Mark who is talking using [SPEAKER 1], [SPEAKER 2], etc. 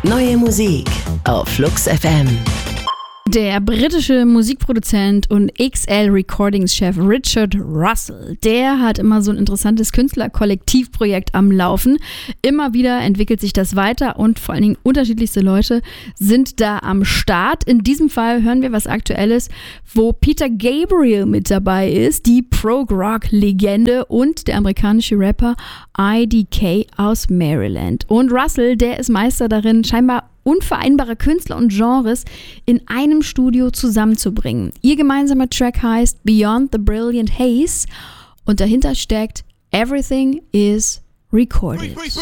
[SPEAKER 1] Neue Musik auf Flux FM.
[SPEAKER 2] Der britische Musikproduzent und XL-Recordings-Chef Richard Russell, der hat immer so ein interessantes Künstler-Kollektivprojekt am Laufen. Immer wieder entwickelt sich das weiter und vor allen Dingen unterschiedlichste Leute sind da am Start. In diesem Fall hören wir was Aktuelles, wo Peter Gabriel mit dabei ist, die Prog-Rock-Legende und der amerikanische Rapper IDK aus Maryland. Und Russell, der ist Meister darin, scheinbar unvereinbare Künstler und Genres in einem Studio zusammenzubringen. Ihr gemeinsamer Track heißt Beyond the Brilliant Haze und dahinter steckt Everything is Recorded.